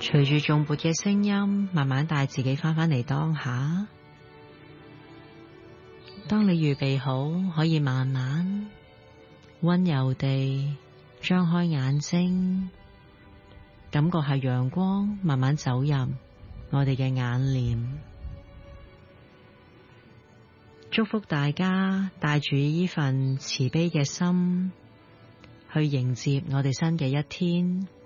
隨住頌缽嘅聲音，慢慢帶自己返嚟當下。當你預備好，可以慢慢溫柔地張開眼睛，感覺係陽光慢慢走入我哋嘅眼簾。祝福大家帶住呢份慈悲嘅心去迎接我哋新嘅一天。